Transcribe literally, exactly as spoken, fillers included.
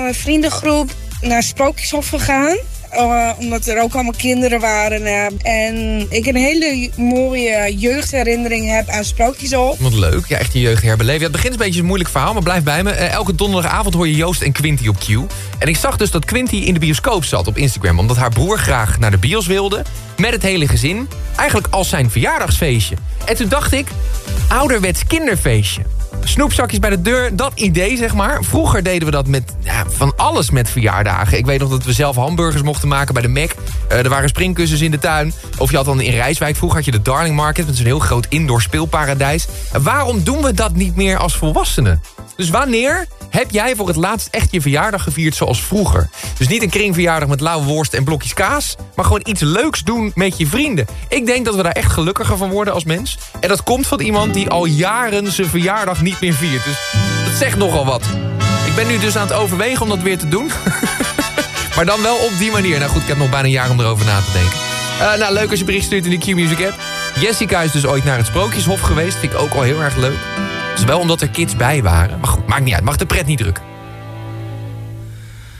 mijn vriendengroep naar Sprookjeshof gegaan. Uh, omdat er ook allemaal kinderen waren. Uh, en ik een hele mooie jeugdherinnering heb aan Sprookjeshof. Wat leuk. Ja, echt je jeugd herbeleven. Ja, het begint een beetje een moeilijk verhaal, maar blijf bij me. Uh, elke donderdagavond hoor je Joost en Quinty op Q. En ik zag dus dat Quinty in de bioscoop zat op Instagram. Omdat haar broer graag naar de bios wilde. Met het hele gezin. Eigenlijk als zijn verjaardagsfeestje. En toen dacht ik, ouderwets kinderfeestje. Snoepzakjes bij de deur, dat idee zeg maar. Vroeger deden we dat met ja, van alles met verjaardagen. Ik weet nog dat we zelf hamburgers mochten maken bij de Mac. Uh, er waren springkussens in de tuin. Of je had dan in Rijswijk, vroeger had je de Darling Market... met zo'n heel groot indoor speelparadijs. En waarom doen we dat niet meer als volwassenen? Dus wanneer heb jij voor het laatst echt je verjaardag gevierd zoals vroeger? Dus niet een kringverjaardag met lauwe worst en blokjes kaas... maar gewoon iets leuks doen met je vrienden. Ik denk dat we daar echt gelukkiger van worden als mens. En dat komt van iemand die al jaren zijn verjaardag niet meer viert. Dus dat zegt nogal wat. Ik ben nu dus aan het overwegen om dat weer te doen. Maar dan wel op die manier. Nou goed, ik heb nog bijna een jaar om erover na te denken. Uh, nou, leuk als je bericht stuurt in de Q-Music app. Jessica is dus ooit naar het Sprookjeshof geweest. Vind ik ook al heel erg leuk. Dus wel omdat er kids bij waren. Maar goed, maakt niet uit. Mag de pret niet drukken.